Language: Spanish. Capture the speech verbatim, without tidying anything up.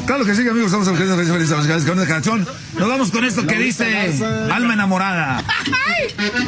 Claro que sí, amigos, estamos con esta canción. Nos vamos con esto que dice Alma Enamorada.